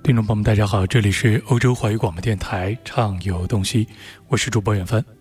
听众朋友们大家好，这里是欧洲华语广播电台畅游东西，我是主播远帆。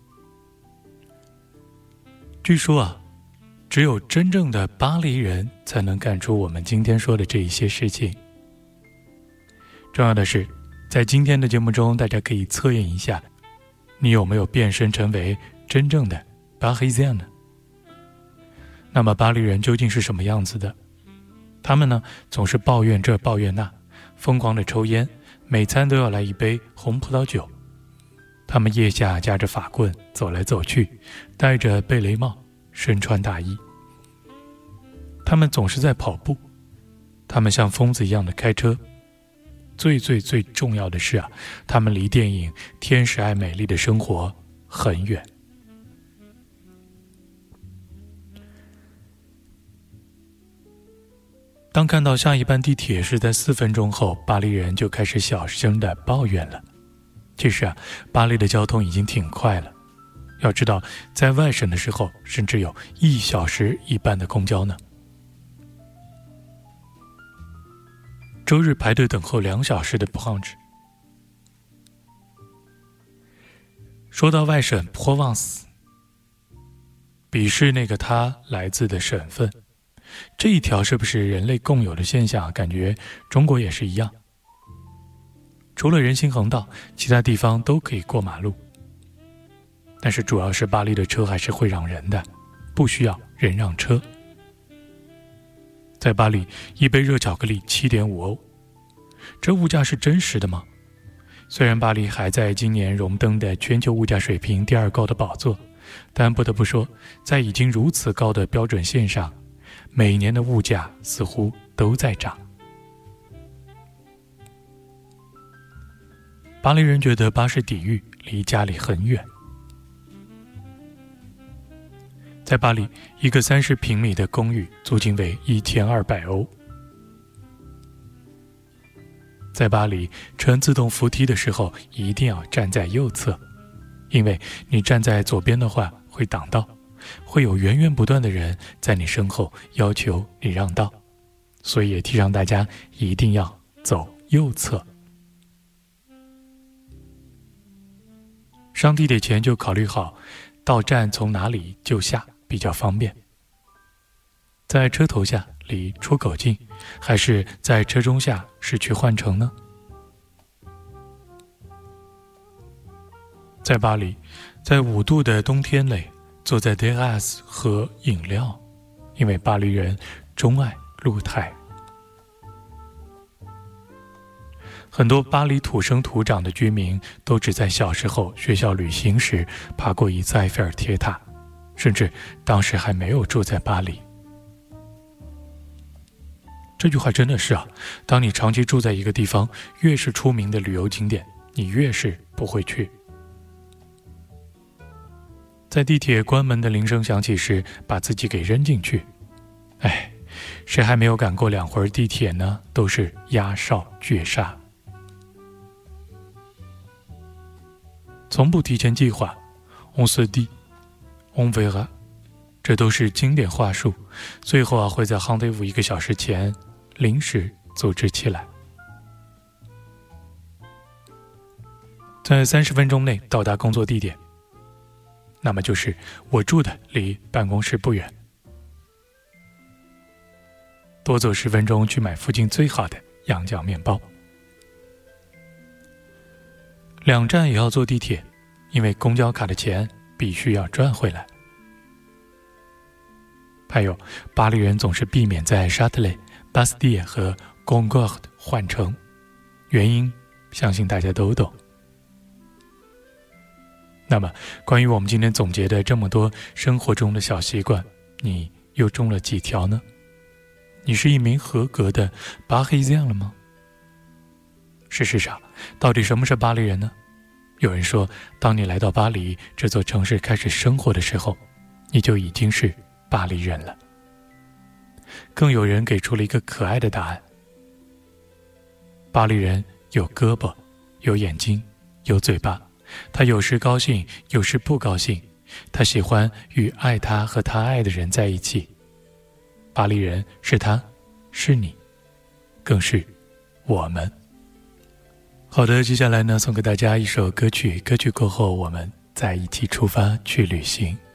据说只有真正的巴黎人才能干出我们今天说的这一些事情。重要的是，在今天的节目中，大家可以测验一下，你有没有变身成为真正的巴黎人呢？那么巴黎人究竟是什么样子的？他们呢，总是抱怨这抱怨那，疯狂的抽烟，每餐都要来一杯红葡萄酒。他们腋下夹着法棍，走来走去，戴着贝雷帽，身穿大衣。他们总是在跑步，他们像疯子一样的开车。最重要的是他们离电影《天使爱美丽的生活》很远。当看到下一班地铁是在4分钟后，巴黎人就开始小声地抱怨了。其实巴黎的交通已经挺快了，要知道在外省的时候甚至有1小时一班的公交呢。周日排队等候2小时的 brunch。 说到外省 Provence， 鄙视那个他来自的省份，这一条是不是人类共有的现象？感觉中国也是一样。除了人行横道，其他地方都可以过马路，但是主要是巴黎的车还是会让人的，不需要人让车。在巴黎，一杯热巧克力7.5欧，这物价是真实的吗？虽然巴黎还在今年荣登的全球物价水平第2高的宝座，但不得不说，在已经如此高的标准线上，每年的物价似乎都在涨。巴黎人觉得巴士底狱离家里很远。在巴黎，一个30平米的公寓租金为1200欧。在巴黎，乘自动扶梯的时候一定要站在右侧，因为你站在左边的话会挡道，会有源源不断的人在你身后要求你让道，所以也提倡大家一定要走右侧。上地铁前就考虑好到站从哪里就下比较方便，在车头下离出口近，还是在车中下是去换乘呢？在巴黎，在5度的冬天里，坐在 terrace 喝饮料，因为巴黎人钟爱露台。很多巴黎土生土长的居民都只在小时候学校旅行时爬过一次埃菲尔铁塔，甚至当时还没有住在巴黎。这句话真的是当你长期住在一个地方，越是出名的旅游景点，你越是不会去。在地铁关门的铃声响起时，把自己给扔进去。谁还没有赶过2回地铁呢？都是压哨绝杀。从不提前计划 on se dit on verra， 这都是经典话术，最后会在 rendezvous1个小时前临时组织起来。在30分钟内到达工作地点，那么就是我住的离办公室不远，多走10分钟去买附近最好的羊角面包。2站也要坐地铁，因为公交卡的钱必须要赚回来。还有，巴黎人总是避免在沙特雷、巴斯蒂和 Concorde 换乘，原因相信大家都懂。那么，关于我们今天总结的这么多生活中的小习惯，你又中了几条呢？你是一名合格的巴黎人了吗？事实上，到底什么是巴黎人呢？有人说，当你来到巴黎这座城市开始生活的时候，你就已经是巴黎人了。更有人给出了一个可爱的答案：巴黎人有胳膊，有眼睛，有嘴巴，他有时高兴，有时不高兴，他喜欢与爱他和他爱的人在一起。巴黎人是他，是你，更是我们。 好的，接下来呢，送给大家一首歌曲，歌曲过后我们再一起出发去旅行。